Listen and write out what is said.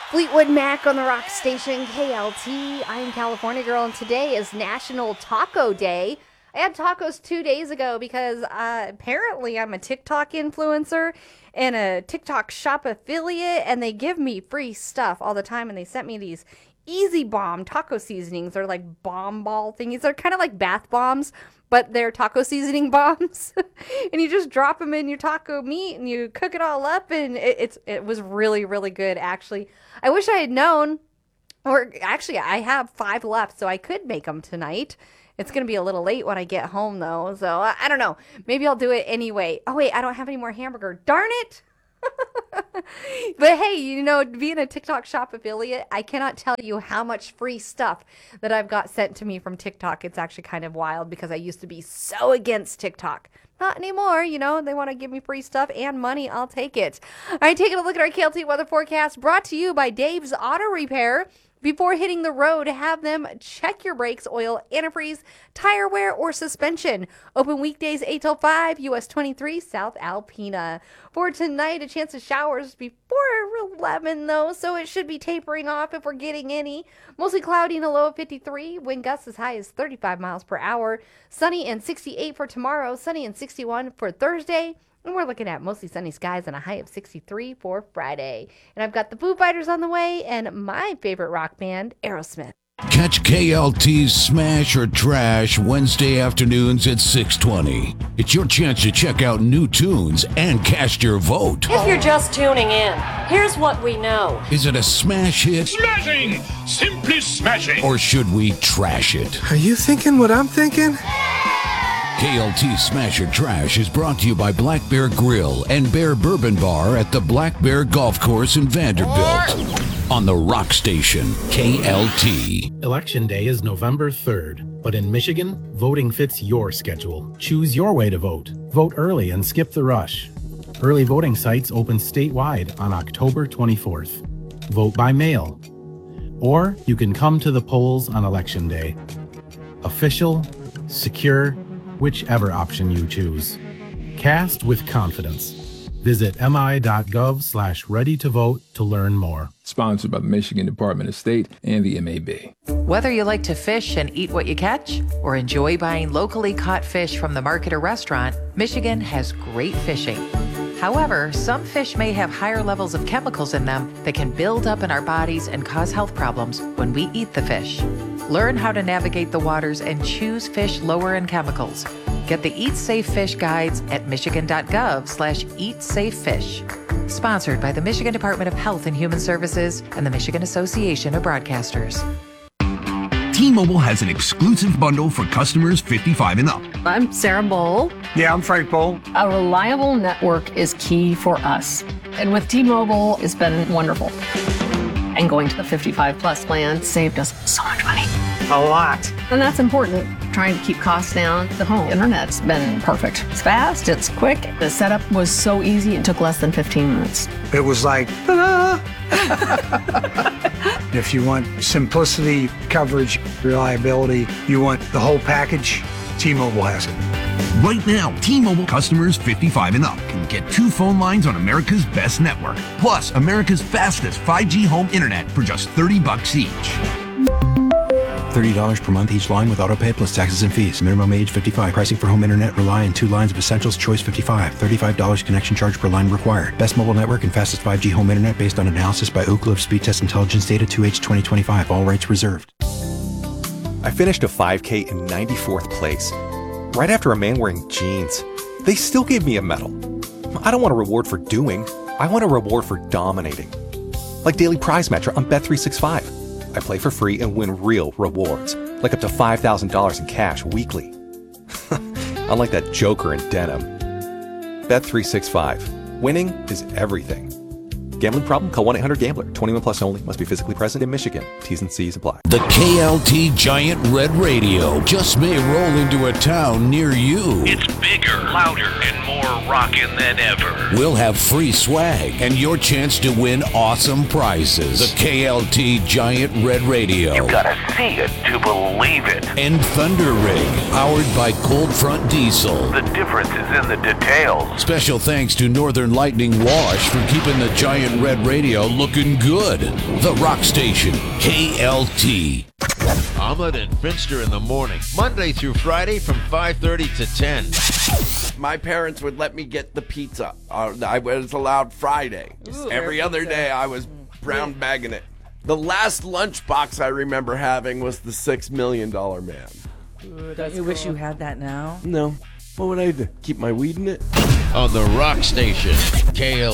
Fleetwood Mac on the rock station KLT. I am California Girl, and today is National Taco Day. I had tacos 2 days ago because apparently I'm a TikTok influencer and a TikTok shop affiliate, and they give me free stuff all the time, and they sent me these Easy Bomb taco seasonings. They're like bomb ball thingies. They're kind of like bath bombs, but they're taco seasoning bombs. And you just drop them in your taco meat and you cook it all up, and it was really, really good, actually. I wish I had known, or actually I have 5 left, so I could make them tonight. It's going to be a little late when I get home, though, so I don't know. Maybe I'll do it anyway. Oh, wait, I don't have any more hamburger. Darn it! But hey, you know, being a TikTok shop affiliate, I cannot tell you how much free stuff that I've got sent to me from TikTok. It's actually kind of wild because I used to be so against TikTok. Not anymore, you know, they want to give me free stuff and money. I'll take it. All right, taking a look at our KLT weather forecast brought to you by Dave's Auto Repair. Before hitting the road, have them check your brakes, oil, antifreeze, tire wear, or suspension. Open weekdays 8 till 5, US 23, South Alpena. For tonight, a chance of showers before 11, though, so it should be tapering off if we're getting any. Mostly cloudy and a low of 53. Wind gusts as high as 35 miles per hour. Sunny and 68 for tomorrow. Sunny and 61 for Thursday. And we're looking at mostly sunny skies and a high of 63 for Friday. And I've got the Foo Fighters on the way and my favorite rock band, Aerosmith. Catch KLT's Smash or Trash Wednesday afternoons at 6:20. It's your chance to check out new tunes and cast your vote. If you're just tuning in, here's what we know. Is it a smash hit? Smashing! Simply smashing! Or should we trash it? Are you thinking what I'm thinking? KLT Smash or Trash is brought to you by Black Bear Grill and Bear Bourbon Bar at the Black Bear Golf Course in Vanderbilt. On the rock station, KLT. Election Day is November 3rd, but in Michigan, voting fits your schedule. Choose your way to vote. Vote early and skip the rush. Early voting sites open statewide on October 24th. Vote by mail. Or you can come to the polls on Election Day. Official, secure, whichever option you choose. Cast with confidence. Visit mi.gov/ready-to-vote to learn more. Sponsored by the Michigan Department of State and the MAB. Whether you like to fish and eat what you catch, or enjoy buying locally caught fish from the market or restaurant, Michigan has great fishing. However, some fish may have higher levels of chemicals in them that can build up in our bodies and cause health problems when we eat the fish. Learn how to navigate the waters and choose fish lower in chemicals. Get the Eat Safe Fish guides at michigan.gov/eatsafefish. Sponsored by the Michigan Department of Health and Human Services and the Michigan Association of Broadcasters. T-Mobile has an exclusive bundle for customers 55 and up. I'm Sarah Bowl. Yeah, I'm Frank Bowl. A reliable network is key for us. And with T-Mobile, it's been wonderful. And going to the 55 plus plan saved us so much money. A lot. And that's important. Trying to keep costs down. The home internet's been perfect. It's fast, it's quick. The setup was so easy, it took less than 15 minutes. It was like, ta-da! If you want simplicity, coverage, reliability, you want the whole package, T-Mobile has it. Right now, T-Mobile customers 55 and up can get 2 phone lines on America's best network, plus America's fastest 5G home internet for just $30 each. $30 per month each line with autopay plus taxes and fees. Minimum age 55. Pricing for home internet rely on 2 lines of Essentials Choice 55. $35 connection charge per line required. Best mobile network and fastest 5G home internet based on analysis by Ookla of Speed Test Intelligence data 2H 2025. All rights reserved. I finished a 5K in 94th place. Right after a man wearing jeans. They still gave me a medal. I don't want a reward for doing. I want a reward for dominating. Like Daily Prize Match on Bet365. I play for free and win real rewards, like up to $5,000 in cash weekly. Unlike that joker in denim. Bet365. Winning is everything. Gambling problem? Call 1-800-GAMBLER. 21 plus only. Must be physically present in Michigan. T's and C's apply. The KLT Giant Red Radio just may roll into a town near you. It's bigger, louder, and more rockin' than ever. We'll have free swag and your chance to win awesome prizes. The KLT Giant Red Radio. You gotta see it to believe it. And Thunder Rig, powered by Cold Front Diesel. The difference is in the details. Special thanks to Northern Lightning Wash for keeping the Giant Giant Red Radio looking good. The Rock Station, KLT. Omelet and Finster in the morning, Monday through Friday from 5:30 to 10. My parents would let me get the pizza. I was allowed Friday. Every other day I was brown bagging it. The last lunchbox I remember having was the $6 Million Man. Ooh, don't you wish you had that now? No. What would I do? Keep my weed in it? On the Rock Station, KLT.